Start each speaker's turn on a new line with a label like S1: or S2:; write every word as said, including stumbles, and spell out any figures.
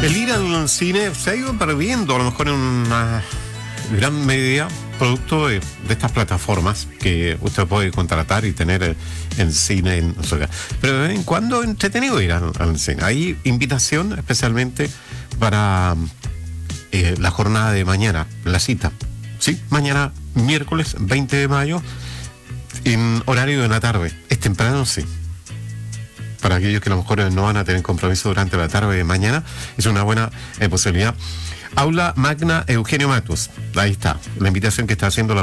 S1: El ir al cine se ha ido perdiendo, a lo mejor en una gran medida, producto de, de estas plataformas que usted puede contratar y tener en cine en su casa. Pero de vez en cuando entretenido ir al, al cine. Hay invitación especialmente para eh, la jornada de mañana, la cita. Sí, mañana miércoles veinte de mayo, en horario de la tarde. Es temprano, sí. Para aquellos que a lo mejor no van a tener compromiso durante la tarde de mañana, es una buena eh, posibilidad. Aula Magna Eugenio Matus. Ahí está, la invitación que está haciendo la